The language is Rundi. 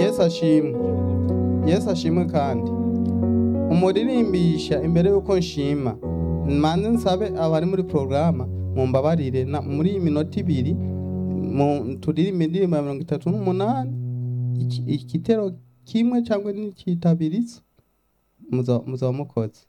Yesu ashimwe. Yesu ashimwe kandi. Umuririmbisha imbere yuko nshima. Manze nsabe abari muri programa mumbabarire muri iyi minota 2 turirimba indirimbo ya 38 ikitero kimwe cyangwa n'ikitabiriza muzaba mukoze.